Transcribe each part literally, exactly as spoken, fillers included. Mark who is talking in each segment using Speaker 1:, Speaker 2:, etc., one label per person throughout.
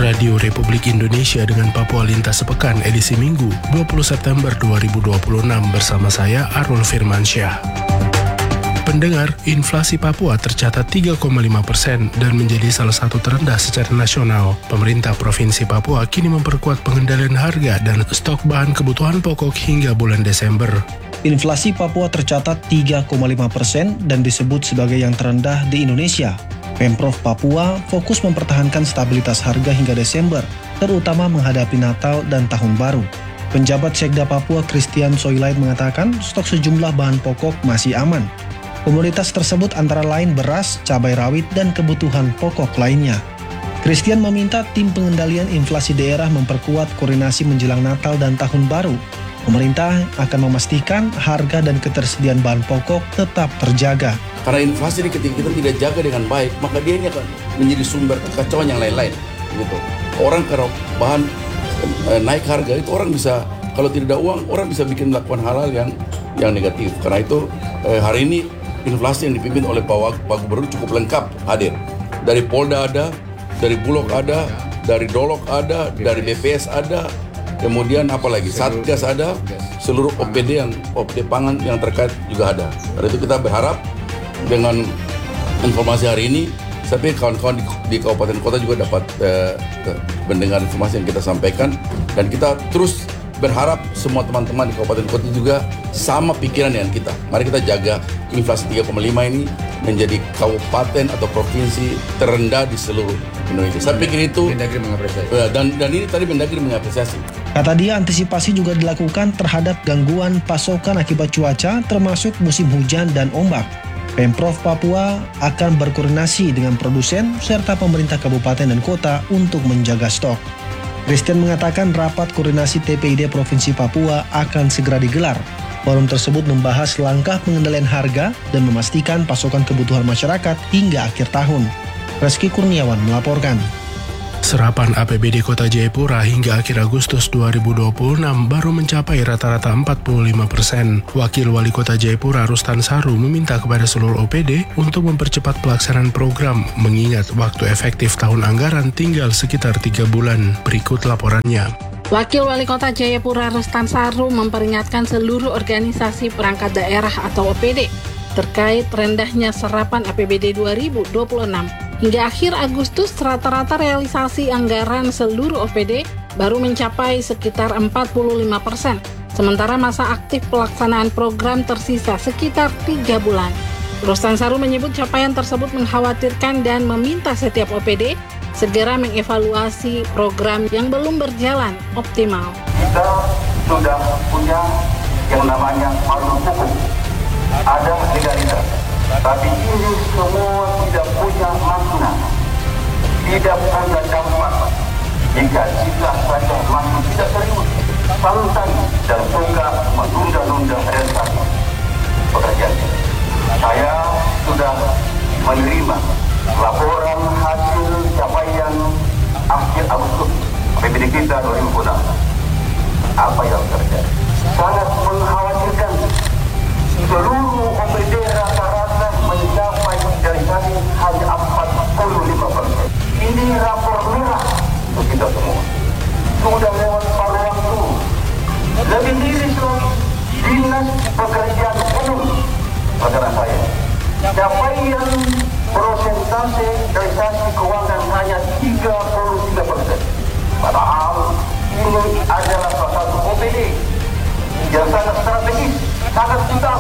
Speaker 1: Radio Republik Indonesia dengan Papua Lintas Sepekan edisi Minggu dua puluh September dua ribu dua puluh enam bersama saya Arul Firmansyah. Pendengar, inflasi Papua tercatat tiga koma lima persen dan menjadi salah satu terendah secara nasional. Pemerintah Provinsi Papua kini memperkuat pengendalian harga dan stok bahan kebutuhan pokok hingga bulan Desember.
Speaker 2: Inflasi Papua tercatat tiga koma lima persen dan disebut sebagai yang terendah di Indonesia. Pemprov Papua fokus mempertahankan stabilitas harga hingga Desember, terutama menghadapi Natal dan Tahun Baru. Penjabat Sekda Papua Christian Soilait mengatakan stok sejumlah bahan pokok masih aman. Komoditas tersebut antara lain beras, cabai rawit, dan kebutuhan pokok lainnya. Christian meminta tim pengendalian inflasi daerah memperkuat koordinasi menjelang Natal dan Tahun Baru. Pemerintah akan memastikan harga dan ketersediaan bahan pokok tetap terjaga.
Speaker 3: Karena inflasi ini ketika kita tidak jaga dengan baik, maka dia ini akan menjadi sumber kekacauan yang lain-lain. Gitu. Orang kalau bahan e, naik harga itu orang bisa, kalau tidak ada uang, orang bisa bikin melakukan hal-hal yang yang negatif. Karena itu e, hari ini inflasi yang dipimpin oleh Pak Gubernur cukup lengkap hadir. Dari Polda ada, dari Bulog ada, dari Dolok ada, dari B P S ada, kemudian apa lagi? Satgas ada, seluruh O P D yang O P D pangan yang terkait juga ada. Dari itu kita berharap dengan informasi hari ini, saya pikir kawan-kawan di, di kabupaten kota juga dapat eh, mendengar informasi yang kita sampaikan, dan kita terus berharap semua teman-teman di kabupaten kota juga sama pikiran dengan kita. Mari kita jaga inflasi tiga koma lima ini menjadi kabupaten atau provinsi terendah di seluruh Indonesia. Saya pikir itu Mendagri mengapresiasi. Dan, dan ini tadi Mendagri mengapresiasi.
Speaker 2: Kata dia, antisipasi juga dilakukan terhadap gangguan pasokan akibat cuaca, termasuk musim hujan dan ombak. Pemprov Papua akan berkoordinasi dengan produsen serta pemerintah kabupaten dan kota untuk menjaga stok. Christian mengatakan rapat koordinasi T P I D Provinsi Papua akan segera digelar. Forum tersebut membahas langkah pengendalian harga dan memastikan pasokan kebutuhan masyarakat hingga akhir tahun. Reski Kurniawan melaporkan.
Speaker 1: Serapan A P B D Kota Jayapura hingga akhir Agustus dua ribu dua puluh enam baru mencapai rata-rata empat puluh lima persen. Wakil Wali Kota Jayapura Rustan Saru meminta kepada seluruh O P D untuk mempercepat pelaksanaan program mengingat waktu efektif tahun anggaran tinggal sekitar tiga bulan. Berikut laporannya.
Speaker 4: Wakil Wali Kota Jayapura Rustan Saru memperingatkan seluruh organisasi perangkat daerah atau O P D terkait rendahnya serapan A P B D dua ribu dua puluh enam. Hingga akhir Agustus, rata-rata realisasi anggaran seluruh O P D baru mencapai sekitar empat puluh lima persen, sementara masa aktif pelaksanaan program tersisa sekitar tiga bulan. Rustan Saru menyebut capaian tersebut mengkhawatirkan dan meminta setiap O P D segera mengevaluasi program yang belum berjalan optimal.
Speaker 5: Kita sudah punya yang namanya payung hukum, ada legalitas. Tapi ini semua tidak punya makna, tidak punya dampak jika kita saja masih tidak serius, santai dan suka menunda-nunda realisasi pekerjaan. Saya sudah menerima laporan hasil capaian akhir Agustus A P B D kita dua ribu enam. Apa yang terjadi? Sangat mengkhawatirkan. Seluruh O P D rata-rata mencapai realisasi hanya empat puluh lima persen. Ini rapor merah untuk kita semua. Sudah lewat paruh waktu. Lebih miris lagi, Dinas Pekerjaan Umum negara saya. Capaian persentase realisasi keuangan hanya tiga puluh tiga persen. Padahal ini adalah salah satu O P D yang sangat strategis, sangat vital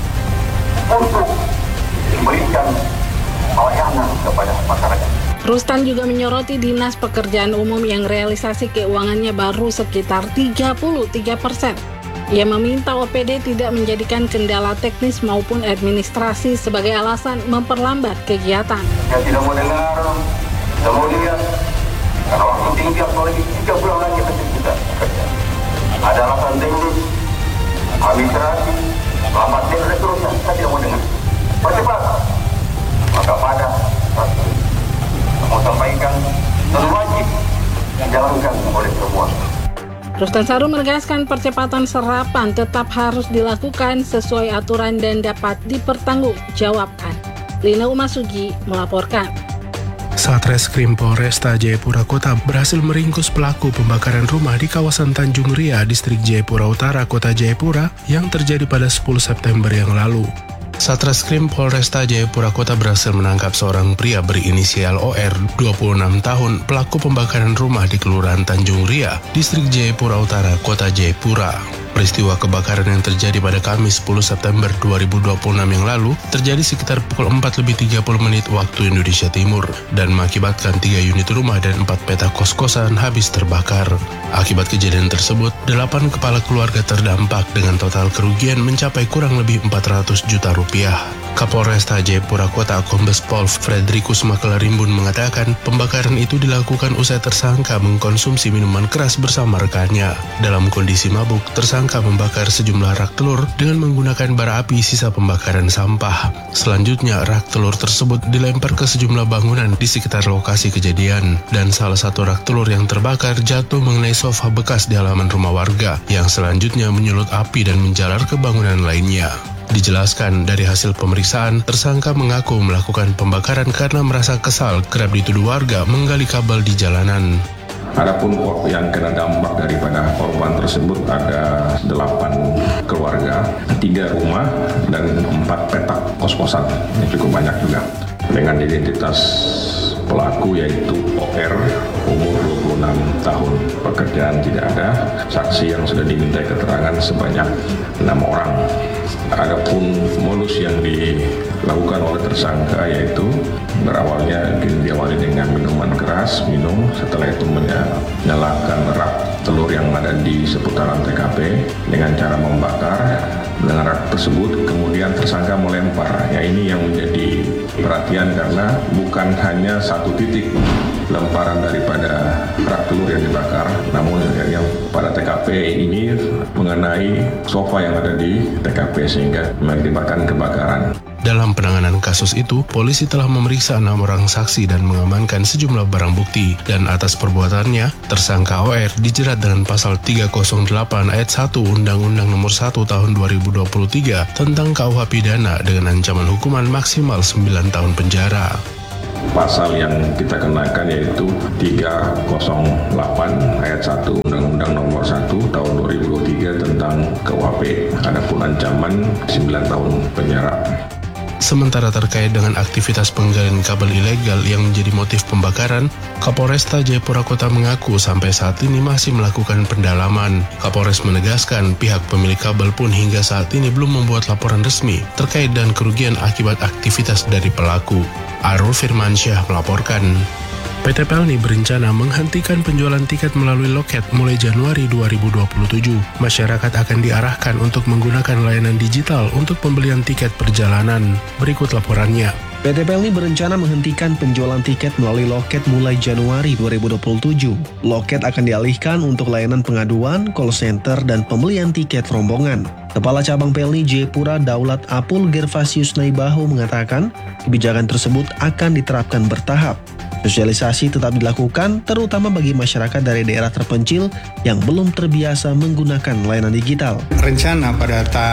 Speaker 5: untuk memberikan pelayanan kepada masyarakat.
Speaker 4: Rustan juga menyoroti Dinas Pekerjaan Umum yang realisasi keuangannya baru sekitar tiga puluh tiga persen. Ia meminta O P D tidak menjadikan kendala teknis maupun administrasi sebagai alasan memperlambat kegiatan.
Speaker 5: Saya tidak mau dengar, tidak mau lihat, karena waktu tinggal lagi tiga bulan lagi kita bekerja. Ada alasan teknis, administrasi, lambat dan seterusnya, saya tidak mau dengar. Percepat, maka pada satu mau sampaikan dan wajib dijalankan oleh semua.
Speaker 4: Rustan Saru menegaskan percepatan serapan tetap harus dilakukan sesuai aturan dan dapat dipertanggungjawabkan. Lina Umasugi melaporkan.
Speaker 1: Satreskrim Polresta Jayapura Kota berhasil meringkus pelaku pembakaran rumah di kawasan Tanjung Ria, Distrik Jayapura Utara, Kota Jayapura yang terjadi pada sepuluh September yang lalu. Satreskrim Polresta Jayapura Kota berhasil menangkap seorang pria berinisial O R, dua puluh enam tahun, pelaku pembakaran rumah di Kelurahan Tanjung Ria, Distrik Jayapura Utara, Kota Jayapura. Peristiwa kebakaran yang terjadi pada Kamis sepuluh September dua ribu dua puluh enam yang lalu terjadi sekitar pukul empat lebih tiga puluh menit waktu Indonesia Timur dan mengakibatkan tiga unit rumah dan empat petak kos-kosan habis terbakar. Akibat kejadian tersebut, delapan kepala keluarga terdampak dengan total kerugian mencapai kurang lebih empat ratus juta rupiah. Kapolresta Jayapura Kota Kombes Pol Frederikus Makelarimbun mengatakan pembakaran itu dilakukan usai tersangka mengkonsumsi minuman keras bersama rekannya. Dalam kondisi mabuk, tersangka membakar sejumlah rak telur dengan menggunakan bara api sisa pembakaran sampah. Selanjutnya, rak telur tersebut dilempar ke sejumlah bangunan di sekitar lokasi kejadian dan salah satu rak telur yang terbakar jatuh mengenai sofa bekas di halaman rumah warga yang selanjutnya menyulut api dan menjalar ke bangunan lainnya. Dijelaskan dari hasil pemeriksaan, tersangka mengaku melakukan pembakaran karena merasa kesal kerap dituduh warga menggali kabel di jalanan.
Speaker 6: Adapun yang kena dampak daripada korban tersebut ada delapan keluarga, tiga rumah dan empat petak kos-kosan. Ini cukup banyak juga. Dengan identitas pelaku yaitu O R, umur dua puluh enam tahun, pekerjaan tidak ada, saksi yang sudah dimintai keterangan sebanyak enam orang. Adapun modus yang dilakukan oleh tersangka yaitu berawalnya diawali dengan minuman keras, minum, setelah itu menyalakan rak telur yang ada di seputaran T K P dengan cara membakar dengan rak tersebut, kemudian tersangka melempar. Ya, ini yang menjadi perhatian karena bukan hanya satu titik lemparan daripada rak telur yang dibakar, namun yang pada T K P ini mengenai sofa yang ada di T K P sehingga mengakibatkan kebakaran.
Speaker 1: Dalam penanganan kasus itu, polisi telah memeriksa enam orang saksi dan mengamankan sejumlah barang bukti. Dan atas perbuatannya, tersangka O R dijerat dengan pasal tiga nol delapan ayat satu Undang-Undang Nomor satu Tahun dua ribu dua puluh tiga tentang K U H pidana dengan ancaman hukuman maksimal sembilan tahun penjara.
Speaker 6: Pasal yang kita kenakan yaitu tiga nol delapan ayat satu Undang-Undang Nomor satu Tahun dua ribu dua puluh tiga tentang K U H P. Adapun ancaman sembilan tahun penjara.
Speaker 1: Sementara terkait dengan aktivitas penggalian kabel ilegal yang menjadi motif pembakaran, Kapolresta Jayapura Kota mengaku sampai saat ini masih melakukan pendalaman. Kapolres menegaskan pihak pemilik kabel pun hingga saat ini belum membuat laporan resmi terkait dengan kerugian akibat aktivitas dari pelaku. Arul Firmansyah melaporkan. P T Pelni berencana menghentikan penjualan tiket melalui loket mulai Januari dua ribu dua puluh tujuh. Masyarakat akan diarahkan untuk menggunakan layanan digital untuk pembelian tiket perjalanan. Berikut laporannya.
Speaker 2: P T Pelni berencana menghentikan penjualan tiket melalui loket mulai Januari dua ribu dua puluh tujuh. Loket akan dialihkan untuk layanan pengaduan, call center, dan pembelian tiket rombongan. Kepala Cabang Pelni Jayapura Daulat Apul Gervasius Naibaho mengatakan kebijakan tersebut akan diterapkan bertahap. Sosialisasi tetap dilakukan, terutama bagi masyarakat dari daerah terpencil yang belum terbiasa menggunakan layanan digital.
Speaker 7: Rencana pada ta,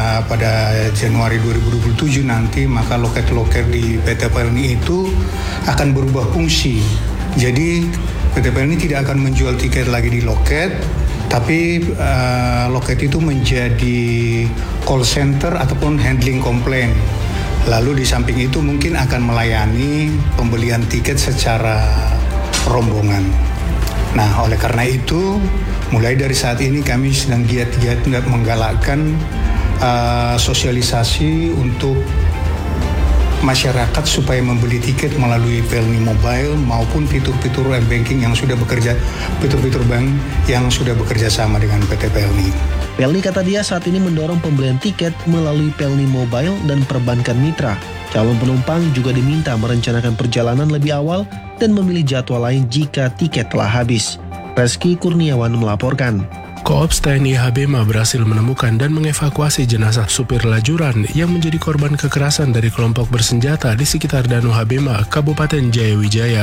Speaker 7: pada Januari dua ribu dua puluh tujuh nanti, maka loket-loket di P T Pelni itu akan berubah fungsi. Jadi P T Pelni tidak akan menjual tiket lagi di loket, tapi uh, loket itu menjadi call center ataupun handling komplain. Lalu di samping itu mungkin akan melayani pembelian tiket secara rombongan. Nah, oleh karena itu, mulai dari saat ini kami sedang giat-giat menggalakkan uh, sosialisasi untuk masyarakat supaya membeli tiket melalui Pelni Mobile maupun fitur-fitur banking yang sudah bekerja, fitur-fitur bank yang sudah bekerja sama dengan P T Pelni.
Speaker 2: Pelni kata dia saat ini mendorong pembelian tiket melalui Pelni Mobile dan perbankan mitra. Calon penumpang juga diminta merencanakan perjalanan lebih awal dan memilih jadwal lain jika tiket telah habis. Reski Kurniawan melaporkan.
Speaker 1: Koops T N I H B M A berhasil menemukan dan mengevakuasi jenazah supir lajuran yang menjadi korban kekerasan dari kelompok bersenjata di sekitar Danau H B M A, Kabupaten Jayawijaya.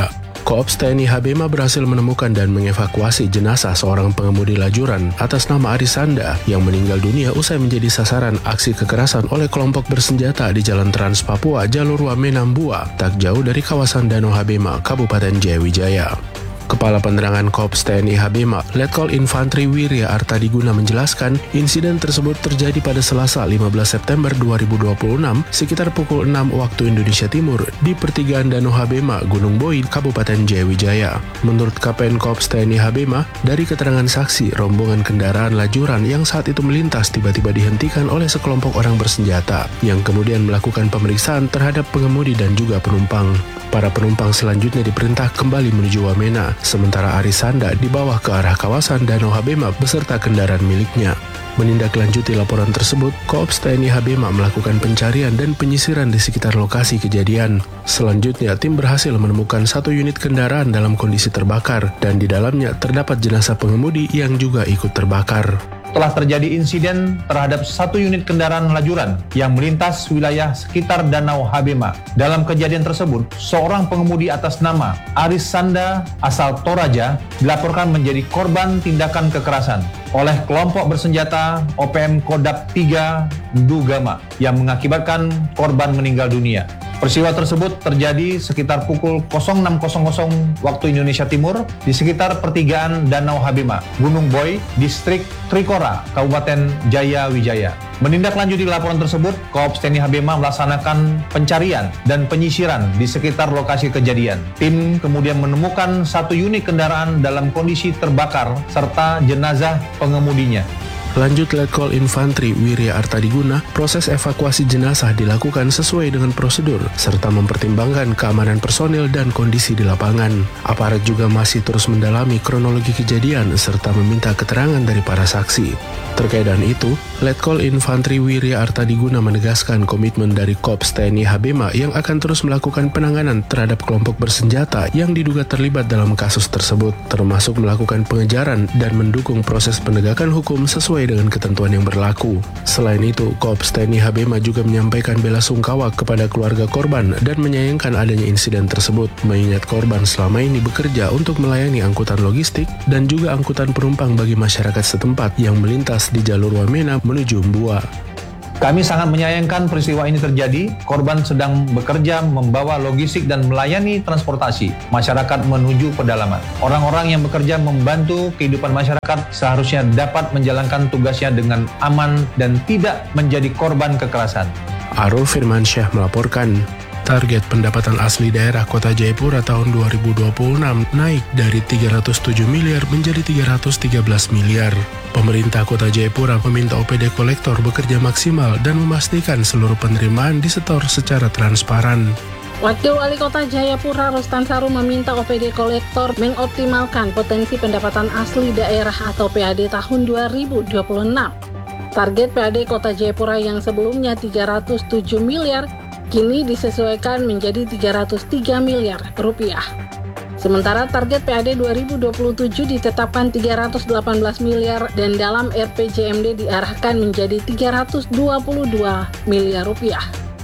Speaker 1: Koopс T N I Habema berhasil menemukan dan mengevakuasi jenazah seorang pengemudi lajuran atas nama Arisanda yang meninggal dunia usai menjadi sasaran aksi kekerasan oleh kelompok bersenjata di Jalan Trans Papua Jalur Wamena Mbua, tak jauh dari kawasan Danau Habema, Kabupaten Jayawijaya. Kepala Penerangan Koops T N I Habema, Letkol Infantri Wirya Artadiguna menjelaskan, insiden tersebut terjadi pada Selasa lima belas September dua ribu dua puluh enam sekitar pukul enam waktu Indonesia Timur di pertigaan Danau Habema, Gunung Boi, Kabupaten Jayawijaya. Menurut Kapten Koops T N I Habema, dari keterangan saksi, rombongan kendaraan lajuran yang saat itu melintas tiba-tiba dihentikan oleh sekelompok orang bersenjata yang kemudian melakukan pemeriksaan terhadap pengemudi dan juga penumpang. Para penumpang selanjutnya diperintah kembali menuju Wamena, sementara Arisanda dibawa ke arah kawasan Danau Habema beserta kendaraan miliknya. Menindaklanjuti laporan tersebut, Koops T N I Habema melakukan pencarian dan penyisiran di sekitar lokasi kejadian. Selanjutnya, tim berhasil menemukan satu unit kendaraan dalam kondisi terbakar dan di dalamnya terdapat jenazah pengemudi yang juga ikut terbakar.
Speaker 8: Telah terjadi insiden terhadap satu unit kendaraan lajuran yang melintas wilayah sekitar Danau Habema. Dalam kejadian tersebut, seorang pengemudi atas nama Arisanda asal Toraja dilaporkan menjadi korban tindakan kekerasan oleh kelompok bersenjata O P M Kodam tiga Ndugama yang mengakibatkan korban meninggal dunia. Peristiwa tersebut terjadi sekitar pukul enam waktu Indonesia Timur di sekitar pertigaan Danau Habema, Gunung Boi, Distrik Trikora, Kabupaten Jayawijaya. Menindaklanjuti laporan tersebut, Koops T N I Habema melaksanakan pencarian dan penyisiran di sekitar lokasi kejadian. Tim kemudian menemukan satu unit kendaraan dalam kondisi terbakar serta jenazah pengemudinya.
Speaker 1: Lanjut Letkol Infantri Wirya Artadiguna, proses evakuasi jenazah dilakukan sesuai dengan prosedur, serta mempertimbangkan keamanan personil dan kondisi di lapangan. Aparat juga masih terus mendalami kronologi kejadian, serta meminta keterangan dari para saksi. Terkait dengan itu, Letkol Infantri Wirya Artadiguna menegaskan komitmen dari Koops T N I Habema yang akan terus melakukan penanganan terhadap kelompok bersenjata yang diduga terlibat dalam kasus tersebut, termasuk melakukan pengejaran dan mendukung proses penegakan hukum sesuai dengan ketentuan yang berlaku. Selain itu, Koops T N I Habema juga menyampaikan bela sungkawa kepada keluarga korban dan menyayangkan adanya insiden tersebut, mengingat korban selama ini bekerja untuk melayani angkutan logistik dan juga angkutan penumpang bagi masyarakat setempat yang melintas di jalur Wamena menuju Mbua.
Speaker 8: Kami sangat menyayangkan peristiwa ini terjadi. Korban sedang bekerja membawa logistik dan melayani transportasi masyarakat menuju pedalaman. Orang-orang yang bekerja membantu kehidupan masyarakat seharusnya dapat menjalankan tugasnya dengan aman dan tidak menjadi korban kekerasan.
Speaker 1: Arul Firmansyah melaporkan. Target pendapatan asli daerah Kota Jayapura tahun dua ribu dua puluh enam naik dari tiga ratus tujuh miliar menjadi tiga ratus tiga belas miliar. Pemerintah Kota Jayapura meminta O P D kolektor bekerja maksimal dan memastikan seluruh penerimaan disetor secara transparan.
Speaker 4: Wakil Wali Kota Jayapura Rustan Saru meminta O P D kolektor mengoptimalkan potensi pendapatan asli daerah atau P A D tahun dua ribu dua puluh enam. Target P A D Kota Jayapura yang sebelumnya tiga ratus tujuh miliar kini disesuaikan menjadi tiga ratus tiga miliar rupiah. Sementara target P A D dua ribu dua puluh tujuh ditetapkan tiga ratus delapan belas miliar dan dalam R P J M D diarahkan menjadi tiga ratus dua puluh dua miliar rupiah.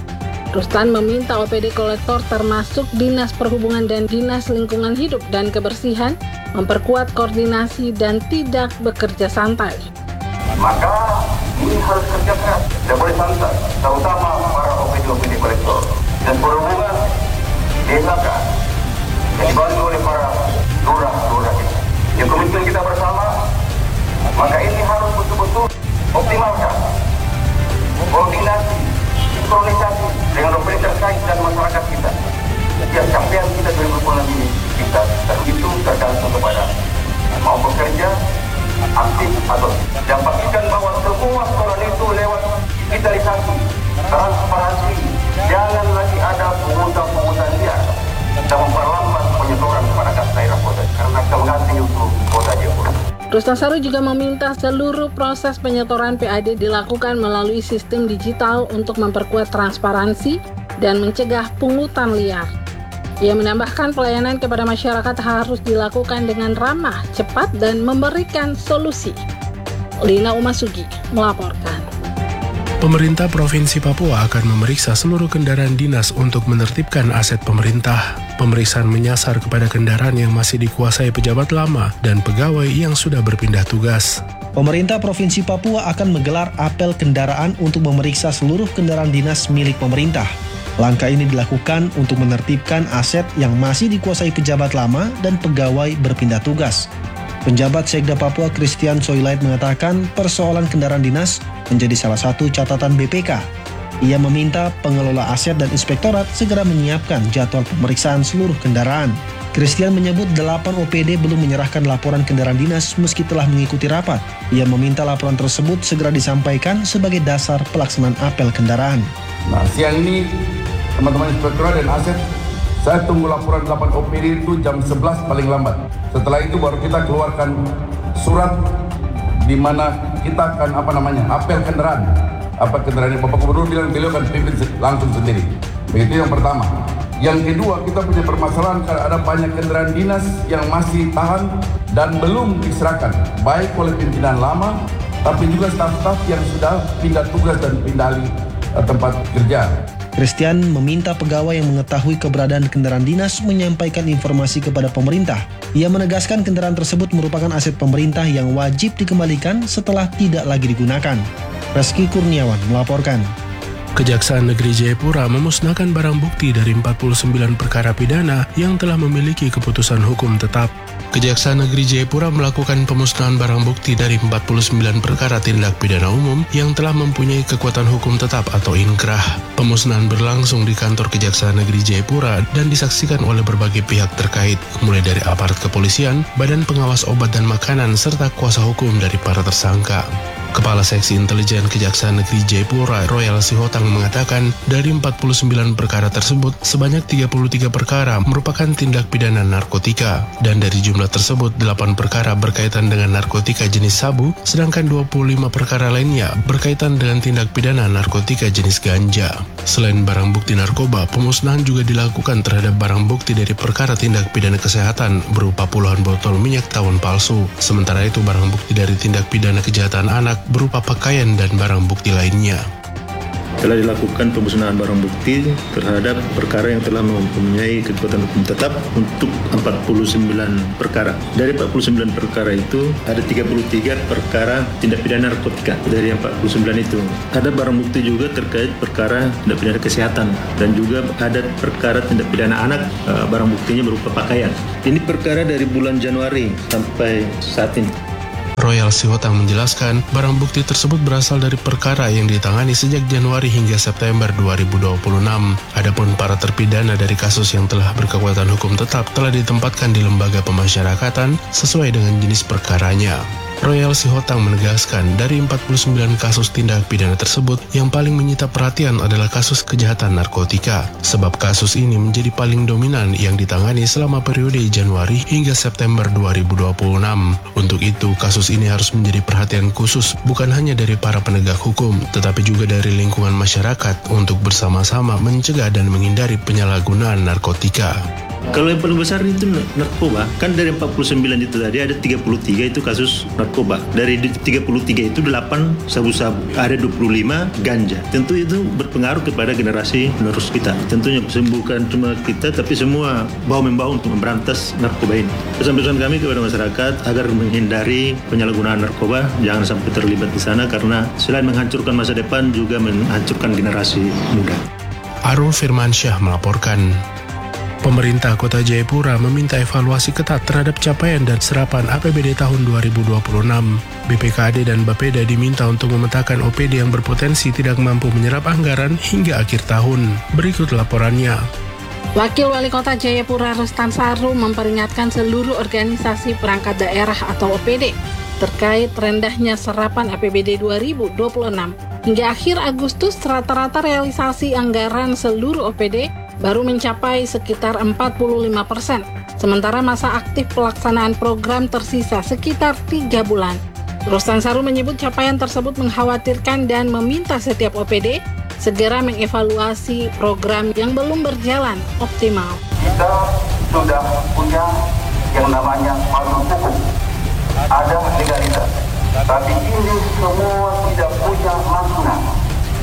Speaker 4: Rustan meminta O P D kolektor termasuk Dinas Perhubungan dan Dinas Lingkungan Hidup dan Kebersihan memperkuat koordinasi dan tidak bekerja santai.
Speaker 5: Maka ini harus kerja keras, tidak boleh santai, terutama para O P D O P D kolektor dan perhubungan desa yang dibantu oleh para lurah-lurah kita. Yang komitmen kita bersama, maka ini harus betul-betul optimalkan koordinasi, sinkronisasi dengan O P D terkait dan masyarakat kita. Setiap capaian kita dua ribu dua puluh enam ini kita dan itu tergantung kepada mau bekerja aktif atau dan pastikan bahwa semua sekolah itu lewat digitalisasi, transparansi, jangan lagi ada pungutan-pungutan liar dan memperlambat penyetoran kepada kas daerah kota karena kemenangan untuk Kota Jayapura.
Speaker 4: Rustan Saru juga meminta seluruh proses penyetoran P A D dilakukan melalui sistem digital untuk memperkuat transparansi dan mencegah pungutan liar. Ia menambahkan pelayanan kepada masyarakat harus dilakukan dengan ramah, cepat, dan memberikan solusi. Lina Umasugi melaporkan.
Speaker 1: Pemerintah Provinsi Papua akan memeriksa seluruh kendaraan dinas untuk menertibkan aset pemerintah. Pemeriksaan menyasar kepada kendaraan yang masih dikuasai pejabat lama dan pegawai yang sudah berpindah tugas.
Speaker 2: Pemerintah Provinsi Papua akan menggelar apel kendaraan untuk memeriksa seluruh kendaraan dinas milik pemerintah. Langkah ini dilakukan untuk menertibkan aset yang masih dikuasai pejabat lama dan pegawai berpindah tugas. Penjabat Sekda Papua Christian Soilait mengatakan persoalan kendaraan dinas menjadi salah satu catatan B P K. Ia meminta pengelola aset dan inspektorat segera menyiapkan jadwal pemeriksaan seluruh kendaraan. Christian menyebut delapan O P D belum menyerahkan laporan kendaraan dinas meski telah mengikuti rapat. Ia meminta laporan tersebut segera disampaikan sebagai dasar pelaksanaan apel kendaraan.
Speaker 3: Nah, siang ini teman-teman inspektorat dan aset, saya tunggu laporan delapan O P D itu jam sebelas paling lambat. Setelah itu baru kita keluarkan surat di mana kita akan apa namanya apel kendaraan. Apa kendaraan Bapak Gubernur bilang beliau akan pimpin langsung sendiri. Begitu yang pertama. Yang kedua, kita punya permasalahan karena ada banyak kendaraan dinas yang masih tahan dan belum diserahkan, baik oleh pimpinan lama, tapi juga staf-staf yang sudah pindah tugas dan pindah alih tempat kerja.
Speaker 2: Christian meminta pegawai yang mengetahui keberadaan kendaraan dinas menyampaikan informasi kepada pemerintah. Ia menegaskan kendaraan tersebut merupakan aset pemerintah yang wajib dikembalikan setelah tidak lagi digunakan. Reski Kurniawan melaporkan.
Speaker 1: Kejaksaan Negeri Jayapura memusnahkan barang bukti dari empat puluh sembilan perkara pidana yang telah memiliki keputusan hukum tetap. Kejaksaan Negeri Jayapura melakukan pemusnahan barang bukti dari empat puluh sembilan perkara tindak pidana umum yang telah mempunyai kekuatan hukum tetap atau inkrah. Pemusnahan berlangsung di kantor Kejaksaan Negeri Jayapura dan disaksikan oleh berbagai pihak terkait, mulai dari aparat kepolisian, Badan Pengawas Obat dan Makanan, serta kuasa hukum dari para tersangka. Kepala Seksi Intelijen Kejaksaan Negeri Jayapura, Royal Sihotang, mengatakan dari empat puluh sembilan perkara tersebut, sebanyak tiga puluh tiga perkara merupakan tindak pidana narkotika, dan dari jumlah tersebut, delapan perkara berkaitan dengan narkotika jenis sabu, sedangkan dua puluh lima perkara lainnya berkaitan dengan tindak pidana narkotika jenis ganja. Selain barang bukti narkoba, pemusnahan juga dilakukan terhadap barang bukti dari perkara tindak pidana kesehatan berupa puluhan botol minyak tawon palsu. Sementara itu, barang bukti dari tindak pidana kejahatan anak berupa pakaian dan barang bukti lainnya.
Speaker 9: Telah dilakukan pemusnahan barang bukti terhadap perkara yang telah mempunyai kekuatan hukum tetap untuk empat puluh sembilan perkara. Dari empat puluh sembilan perkara itu, ada tiga puluh tiga perkara tindak pidana narkotika. Dari empat puluh sembilan itu, ada barang bukti juga terkait perkara tindak pidana kesehatan, dan juga ada perkara tindak pidana anak, barang buktinya berupa pakaian. Ini perkara dari bulan Januari sampai saat ini.
Speaker 1: Royal Sihotang menjelaskan, barang bukti tersebut berasal dari perkara yang ditangani sejak Januari hingga September dua ribu dua puluh enam. Adapun para terpidana dari kasus yang telah berkekuatan hukum tetap telah ditempatkan di lembaga pemasyarakatan sesuai dengan jenis perkaranya. Royal Sihotang menegaskan dari empat puluh sembilan kasus tindak pidana tersebut, yang paling menyita perhatian adalah kasus kejahatan narkotika, sebab kasus ini menjadi paling dominan yang ditangani selama periode Januari hingga September dua ribu dua puluh enam. Untuk itu, kasus ini harus menjadi perhatian khusus bukan hanya dari para penegak hukum, tetapi juga dari lingkungan masyarakat untuk bersama-sama mencegah dan menghindari penyalahgunaan narkotika.
Speaker 9: Kalau yang paling besar itu narkoba, kan dari empat puluh sembilan itu tadi ada tiga puluh tiga itu kasus narkoba. Dari tiga puluh tiga itu delapan sabu-sabu, ada dua puluh lima ganja. Tentu itu berpengaruh kepada generasi penerus kita. Tentunya bukan cuma kita, tapi semua bahu-membahu untuk memberantas narkoba ini. Pesan-pesan kami kepada masyarakat agar menghindari penyalahgunaan narkoba, jangan sampai terlibat di sana, karena selain menghancurkan masa depan juga menghancurkan generasi muda.
Speaker 1: Arul Firmansyah melaporkan. Pemerintah Kota Jayapura meminta evaluasi ketat terhadap capaian dan serapan A P B D tahun dua ribu dua puluh enam. B P K D dan Bapeda diminta untuk memetakan O P D yang berpotensi tidak mampu menyerap anggaran hingga akhir tahun. Berikut laporannya.
Speaker 4: Wakil Wali Kota Jayapura Rustan Saru memperingatkan seluruh organisasi perangkat daerah atau O P D terkait rendahnya serapan A P B D dua ribu dua puluh enam. Hingga akhir Agustus, rata-rata realisasi anggaran seluruh O P D baru mencapai sekitar empat puluh lima persen, sementara masa aktif pelaksanaan program tersisa sekitar tiga bulan. Rustan Saru menyebut capaian tersebut mengkhawatirkan dan meminta setiap O P D segera mengevaluasi program yang belum berjalan optimal.
Speaker 5: Kita sudah punya yang namanya payung hukum, ada legalitas, tapi ini semua tidak punya makna,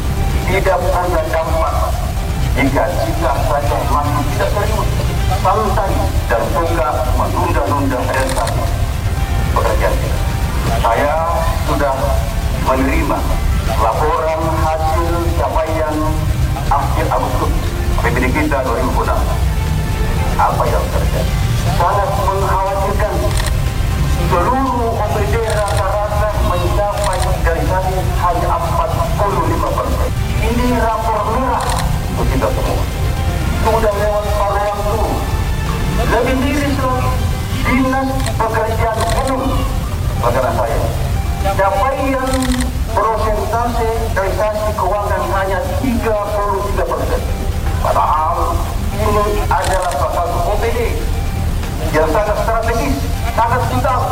Speaker 5: tidak punya dampak jika kita saja masih tidak serius, santai dan suka menunda-nunda realisasi pekerjaan kita. Saya sudah menerima laporan hasil capaian akhir Agustus A P B D kita dua ribu enam. Apa yang terjadi? Sangat mengkhawatirkan. Seluruh O P D rata-rata mencapai realisasi hanya empat puluh lima persen. Ini rapor merah untuk kita semua. Sudah lewat Parlemen. Lebih miris lagi, Dinas Pekerjaan Umum negara saya. Capaian persentase realisasi keuangan hanya tiga puluh tiga persen. Padahal ini adalah salah satu O P D yang sangat strategis, sangat vital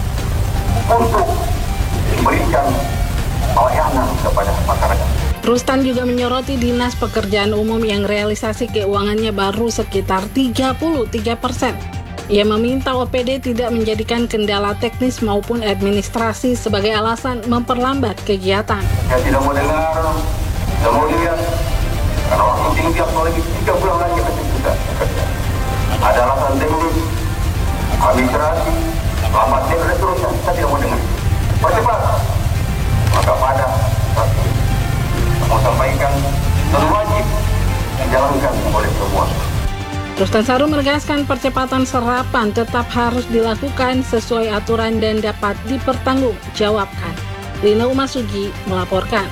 Speaker 5: untuk memberikan pelayanan kepada masyarakat.
Speaker 4: Rustan juga menyoroti Dinas Pekerjaan Umum yang realisasi keuangannya baru sekitar tiga puluh tiga persen. Ia meminta O P D tidak menjadikan kendala teknis maupun administrasi sebagai alasan memperlambat kegiatan.
Speaker 5: Saya tidak mau dengar, tidak mau lihat, karena waktu tinggal lagi tiga bulan lagi kita sudah bekerja. Ada alasan teknis, administrasi, lambat dan seterusnya. Saya tidak mau dengar. Percepat, maka pada mau sampaikan dan wajib dijalankan oleh semua.
Speaker 4: Rustan Saru menegaskan percepatan serapan tetap harus dilakukan sesuai aturan dan dapat dipertanggungjawabkan. Lina Umasugi melaporkan.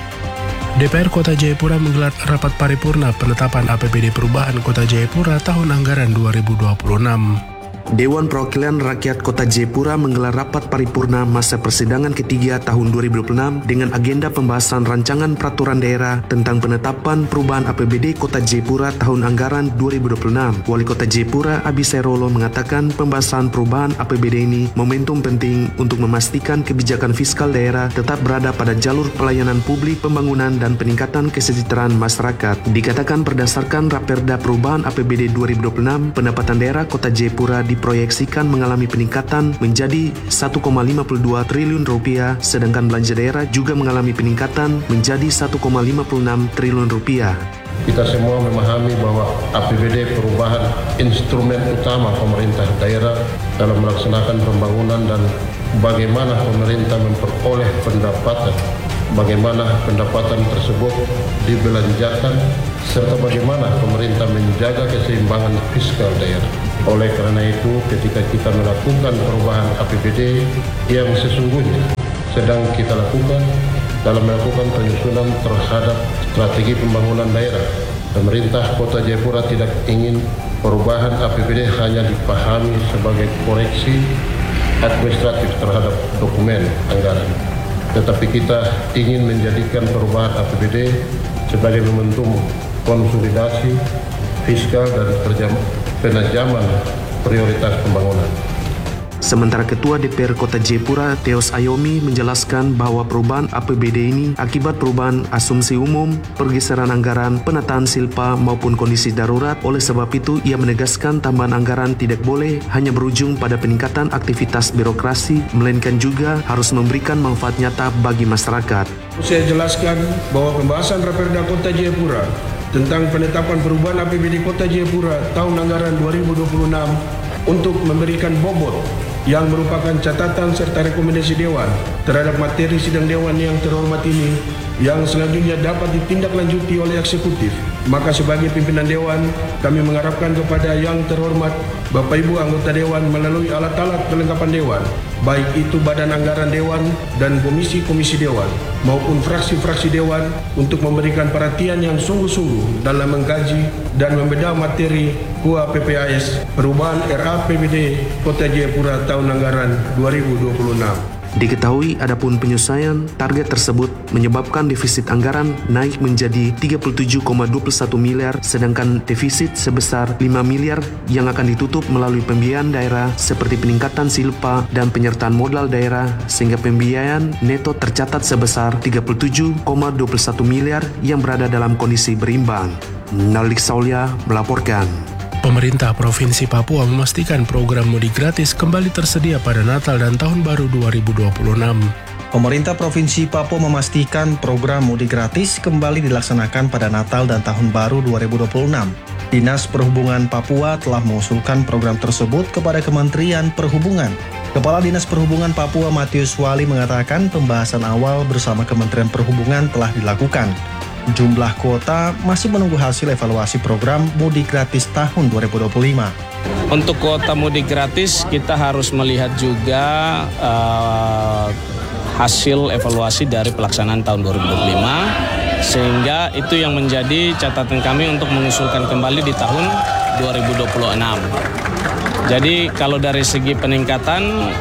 Speaker 1: D P R Kota Jayapura menggelar rapat paripurna penetapan A P B D Perubahan Kota Jayapura tahun anggaran dua ribu dua puluh enam.
Speaker 10: Dewan Perwakilan Rakyat Kota Jayapura menggelar rapat paripurna masa persidangan ketiga tahun dua ribu dua puluh enam dengan agenda pembahasan rancangan peraturan daerah tentang penetapan perubahan A P B D Kota Jayapura tahun anggaran dua ribu dua puluh enam. Wali Kota Jayapura Abisairolo mengatakan pembahasan perubahan A P B D ini momentum penting untuk memastikan kebijakan fiskal daerah tetap berada pada jalur pelayanan publik, pembangunan, dan peningkatan kesejahteraan masyarakat. Dikatakan berdasarkan Raperda Perubahan A P B D dua ribu dua puluh enam, pendapatan daerah Kota Jayapura di diproyeksikan mengalami peningkatan menjadi satu koma lima dua triliun rupiah, sedangkan belanja daerah juga mengalami peningkatan menjadi satu koma lima enam triliun rupiah.
Speaker 11: Kita semua memahami bahwa A P B D perubahan instrumen utama pemerintah daerah dalam melaksanakan pembangunan dan bagaimana pemerintah memperoleh pendapatan, bagaimana pendapatan tersebut dibelanjakan, serta bagaimana pemerintah menjaga keseimbangan fiskal daerah. Oleh karena itu, ketika kita melakukan perubahan A P B D yang sesungguhnya sedang kita lakukan dalam melakukan penyusunan terhadap strategi pembangunan daerah, pemerintah Kota Jayapura tidak ingin perubahan A P B D hanya dipahami sebagai koreksi administratif terhadap dokumen anggaran, tetapi kita ingin menjadikan perubahan A P B D sebagai momentum konsolidasi fiskal dan penajaman prioritas pembangunan.
Speaker 10: Sementara Ketua D P R Kota Jayapura, Theos Ayomi, menjelaskan bahwa perubahan A P B D ini akibat perubahan asumsi umum, pergeseran anggaran, penataan silpa, maupun kondisi darurat. Oleh sebab itu, ia menegaskan tambahan anggaran tidak boleh hanya berujung pada peningkatan aktivitas birokrasi, melainkan juga harus memberikan manfaat nyata bagi masyarakat.
Speaker 12: Saya jelaskan bahwa pembahasan Raperda Kota Jayapura tentang penetapan perubahan A P B D Kota Jayapura tahun anggaran dua ribu dua puluh enam untuk memberikan bobot yang merupakan catatan serta rekomendasi Dewan terhadap materi sidang Dewan yang terhormat ini yang selanjutnya dapat ditindaklanjuti oleh eksekutif. Maka sebagai pimpinan Dewan, kami mengharapkan kepada yang terhormat Bapak Ibu anggota Dewan melalui alat-alat kelengkapan Dewan, baik itu Badan Anggaran Dewan dan Komisi-Komisi Dewan maupun fraksi-fraksi Dewan, untuk memberikan perhatian yang sungguh-sungguh dalam mengkaji dan membedah materi K U A P P A S perubahan R A P B D Kota Jayapura tahun anggaran dua ribu dua puluh enam.
Speaker 10: Diketahui adapun penyelesaian target tersebut menyebabkan defisit anggaran naik menjadi tiga puluh tujuh koma dua satu miliar, sedangkan defisit sebesar lima miliar yang akan ditutup melalui pembiayaan daerah seperti peningkatan silpa dan penyertaan modal daerah, sehingga pembiayaan neto tercatat sebesar tiga puluh tujuh koma dua satu miliar yang berada dalam kondisi berimbang. Nalik Saulia melaporkan.
Speaker 1: Pemerintah Provinsi Papua memastikan program mudik gratis kembali tersedia pada Natal dan Tahun Baru dua ribu dua puluh enam.
Speaker 2: Pemerintah Provinsi Papua memastikan program mudik gratis kembali dilaksanakan pada Natal dan Tahun Baru dua ribu dua puluh enam. Dinas Perhubungan Papua telah mengusulkan program tersebut kepada Kementerian Perhubungan. Kepala Dinas Perhubungan Papua Matius Wali mengatakan pembahasan awal bersama Kementerian Perhubungan telah dilakukan. Jumlah kuota masih menunggu hasil evaluasi program mudik gratis tahun dua ribu dua puluh lima.
Speaker 13: Untuk kuota mudik gratis kita harus melihat juga uh, hasil evaluasi dari pelaksanaan tahun dua ribu dua puluh lima, sehingga itu yang menjadi catatan kami untuk mengusulkan kembali di tahun dua ribu dua puluh enam. Jadi kalau dari segi peningkatan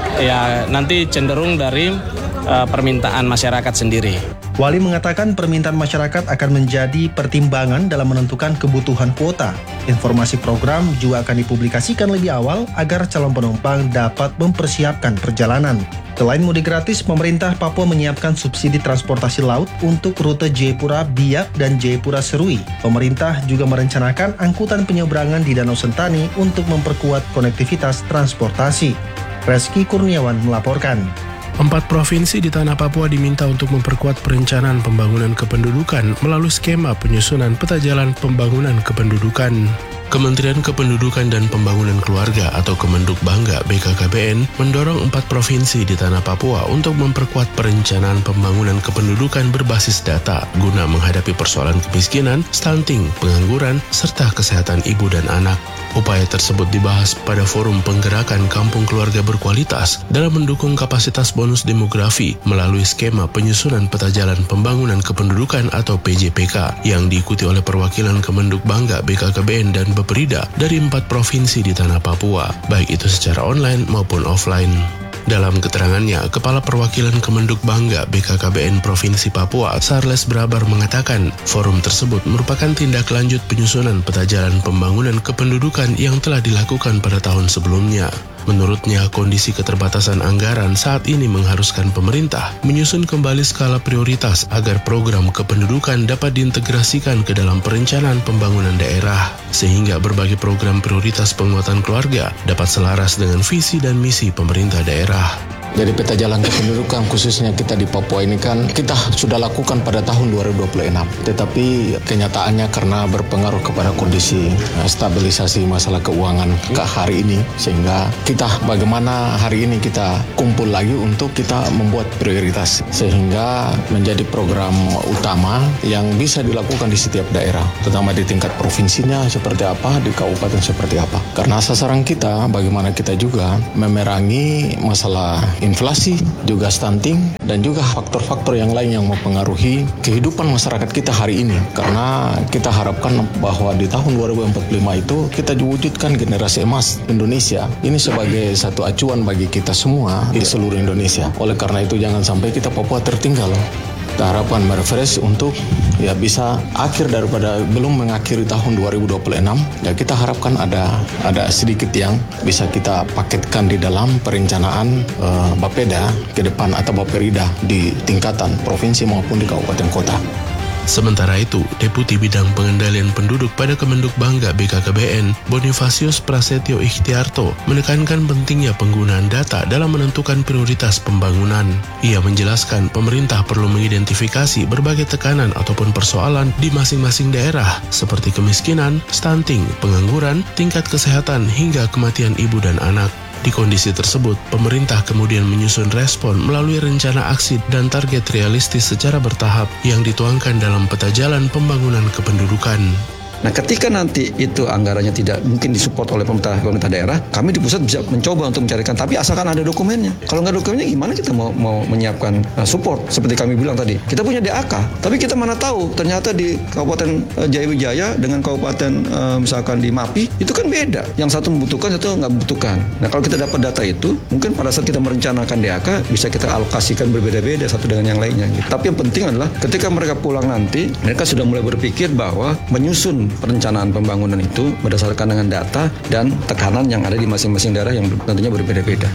Speaker 13: ya nanti cenderung dari uh, permintaan masyarakat sendiri.
Speaker 2: Wali mengatakan permintaan masyarakat akan menjadi pertimbangan dalam menentukan kebutuhan kuota. Informasi program juga akan dipublikasikan lebih awal agar calon penumpang dapat mempersiapkan perjalanan. Selain mudik gratis, pemerintah Papua menyiapkan subsidi transportasi laut untuk rute Jayapura Biak dan Jayapura Serui. Pemerintah juga merencanakan angkutan penyeberangan di Danau Sentani untuk memperkuat konektivitas transportasi. Reski Kurniawan melaporkan.
Speaker 1: Empat provinsi di tanah Papua diminta untuk memperkuat perencanaan pembangunan kependudukan melalui skema penyusunan peta jalan pembangunan kependudukan. Kementerian Kependudukan dan Pembangunan Keluarga atau Kemenduk Bangga B K K B N mendorong empat provinsi di tanah Papua untuk memperkuat perencanaan pembangunan kependudukan berbasis data guna menghadapi persoalan kemiskinan, stunting, pengangguran, serta kesehatan ibu dan anak. Upaya tersebut dibahas pada Forum Penggerakan Kampung Keluarga Berkualitas dalam mendukung kapasitas bonus demografi melalui skema penyusunan peta jalan pembangunan kependudukan atau P J P K yang diikuti oleh perwakilan Kemenduk Bangga B K K B N dan Beperida dari empat provinsi di tanah Papua, baik itu secara online maupun offline. Dalam keterangannya, Kepala Perwakilan Kemenduk Bangga B K K B N Provinsi Papua, Sarles Brabar mengatakan, forum tersebut merupakan tindak lanjut penyusunan peta jalan pembangunan kependudukan yang telah dilakukan pada tahun sebelumnya. Menurutnya, kondisi keterbatasan anggaran saat ini mengharuskan pemerintah menyusun kembali skala prioritas agar program kependudukan dapat diintegrasikan ke dalam perencanaan pembangunan daerah, sehingga berbagai program prioritas penguatan keluarga dapat selaras dengan visi dan misi pemerintah daerah.
Speaker 14: Jadi peta jalan kependudukan khususnya kita di Papua ini kan kita sudah lakukan pada tahun dua ribu dua puluh enam. Tetapi kenyataannya karena berpengaruh kepada kondisi stabilisasi masalah keuangan ke hari ini, sehingga kita bagaimana hari ini kita kumpul lagi untuk kita membuat prioritas sehingga menjadi program utama yang bisa dilakukan di setiap daerah, terutama di tingkat provinsinya seperti apa, di kabupaten seperti apa. Karena sasaran kita bagaimana kita juga memerangi masalah inflasi, juga stunting, dan juga faktor-faktor yang lain yang mempengaruhi kehidupan masyarakat kita hari ini. Karena kita harapkan bahwa di tahun dua ribu empat puluh lima itu kita diwujudkan generasi emas Indonesia. Ini sebagai satu acuan bagi kita semua di seluruh Indonesia. Oleh karena itu jangan sampai kita Papua tertinggal. Kita harapan merefresh untuk ya bisa akhir daripada belum mengakhiri tahun dua ribu dua puluh enam, ya kita harapkan ada ada sedikit yang bisa kita paketkan di dalam perencanaan uh, Bapeda ke depan atau Baperida di tingkatan provinsi maupun di kabupaten kota.
Speaker 1: Sementara itu, Deputi Bidang Pengendalian Penduduk pada Kemenduk Bangga B K K B N, Bonifasius Prasetyo Ikhtiarto, menekankan pentingnya penggunaan data dalam menentukan prioritas pembangunan. Ia menjelaskan pemerintah perlu mengidentifikasi berbagai tekanan ataupun persoalan di masing-masing daerah, seperti kemiskinan, stunting, pengangguran, tingkat kesehatan, hingga kematian ibu dan anak. Di kondisi tersebut, pemerintah kemudian menyusun respon melalui rencana aksi dan target realistis secara bertahap yang dituangkan dalam peta jalan pembangunan kependudukan.
Speaker 15: Nah, ketika nanti itu anggarannya tidak mungkin disupport oleh pemerintah, pemerintah daerah, kami di pusat bisa mencoba untuk mencarikan, tapi asalkan ada dokumennya. Kalau nggak dokumennya, gimana kita mau, mau menyiapkan uh, support? Seperti kami bilang tadi, kita punya D A K, tapi kita mana tahu ternyata di Kabupaten uh, Jayawijaya dengan Kabupaten uh, misalkan di Mapi, itu kan beda. Yang satu membutuhkan, satu nggak membutuhkan. Nah, kalau kita dapat data itu, mungkin pada saat kita merencanakan D A K, bisa kita alokasikan berbeda-beda satu dengan yang lainnya. Gitu. Tapi yang penting adalah ketika mereka pulang nanti, mereka sudah mulai berpikir bahwa menyusun perencanaan pembangunan itu berdasarkan dengan data dan tekanan yang ada di masing-masing daerah yang tentunya berbeda-beda.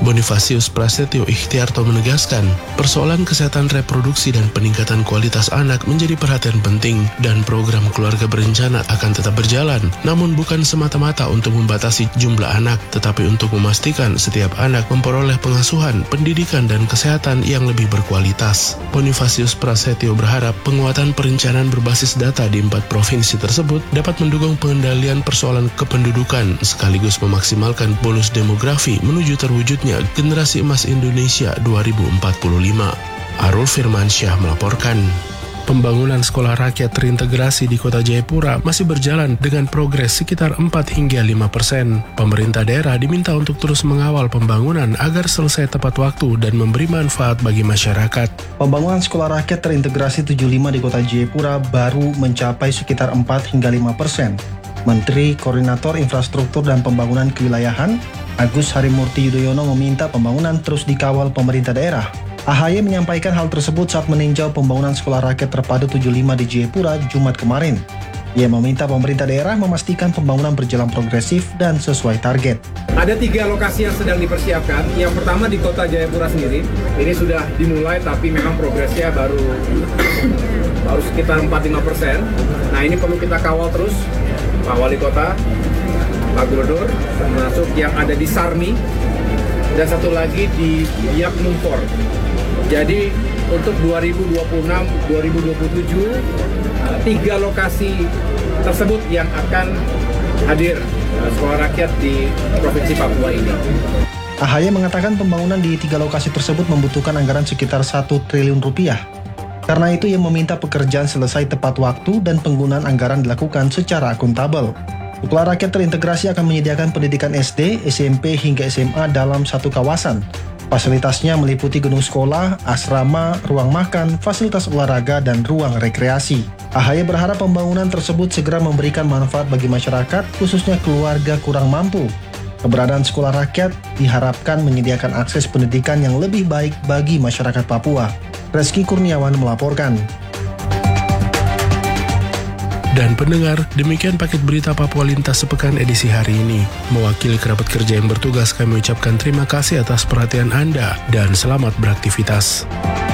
Speaker 1: Bonifasius Prasetyo Ikhtiarto menegaskan, persoalan kesehatan reproduksi dan peningkatan kualitas anak menjadi perhatian penting dan program keluarga berencana akan tetap berjalan, namun bukan semata-mata untuk membatasi jumlah anak, tetapi untuk memastikan setiap anak memperoleh pengasuhan, pendidikan, dan kesehatan yang lebih berkualitas. Bonifasius Prasetyo berharap penguatan perencanaan berbasis data di empat provinsi tersebut dapat mendukung pengendalian persoalan kependudukan sekaligus memaksimalkan bonus demografi menuju terwujudnya generasi emas Indonesia dua ribu empat puluh lima. Arul Firmansyah melaporkan. Pembangunan sekolah rakyat terintegrasi di Kota Jayapura masih berjalan dengan progres sekitar empat hingga lima persen. Pemerintah daerah diminta untuk terus mengawal pembangunan agar selesai tepat waktu dan memberi manfaat bagi masyarakat.
Speaker 2: Pembangunan sekolah rakyat terintegrasi tujuh puluh lima di Kota Jayapura baru mencapai sekitar empat hingga lima persen. Menteri Koordinator Infrastruktur dan Pembangunan Kewilayahan Agus Harimurti Yudhoyono meminta pembangunan terus dikawal pemerintah daerah. A H Y menyampaikan hal tersebut saat meninjau pembangunan sekolah rakyat terpadu tujuh puluh lima di Jayapura Jumat kemarin. Ia meminta pemerintah daerah memastikan pembangunan berjalan progresif dan sesuai target.
Speaker 16: Ada tiga lokasi yang sedang dipersiapkan. Yang pertama di Kota Jayapura sendiri. Ini sudah dimulai tapi memang progresnya baru baru sekitar empat sampai lima persen. Nah ini perlu kita kawal terus, Pak Wali Kota, Pak Gubernur, termasuk yang ada di Sarmi, dan satu lagi di Biak Numpor. Jadi untuk dua ribu dua puluh enam dua ribu dua puluh tujuh, tiga lokasi tersebut yang akan hadir sekolah rakyat di Provinsi Papua ini.
Speaker 2: A H Y mengatakan pembangunan di tiga lokasi tersebut membutuhkan anggaran sekitar satu triliun rupiah. Karena itu ia meminta pekerjaan selesai tepat waktu dan penggunaan anggaran dilakukan secara akuntabel. Sekolah rakyat terintegrasi akan menyediakan pendidikan S D, S M P hingga S M A dalam satu kawasan. Fasilitasnya meliputi gedung sekolah, asrama, ruang makan, fasilitas olahraga, dan ruang rekreasi. A H Y berharap pembangunan tersebut segera memberikan manfaat bagi masyarakat, khususnya keluarga kurang mampu. Keberadaan sekolah rakyat diharapkan menyediakan akses pendidikan yang lebih baik bagi masyarakat Papua. Reski Kurniawan melaporkan.
Speaker 1: Dan pendengar, demikian paket berita Papua Lintas sepekan edisi hari ini. Mewakili kerabat kerja yang bertugas, kami ucapkan terima kasih atas perhatian Anda dan selamat beraktivitas.